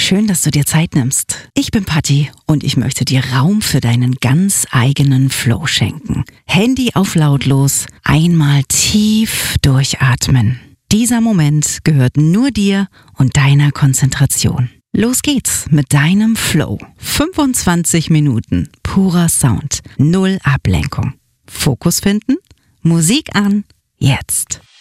Schön, dass du dir Zeit nimmst. Ich bin Patti und ich möchte dir Raum für deinen ganz eigenen Flow schenken. Handy auf lautlos, einmal tief durchatmen. Dieser Moment gehört nur dir und deiner Konzentration. Los geht's mit deinem Flow. 25 Minuten purer Sound, 0 Ablenkung. Fokus finden, Musik an, jetzt.